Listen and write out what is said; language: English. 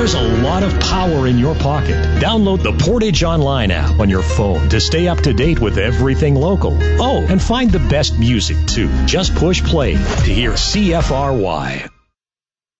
There's a lot of power in your pocket. Download the Portage Online app on your phone to stay up to date with everything local. Oh, and find the best music, too. Just push play to hear CFRY.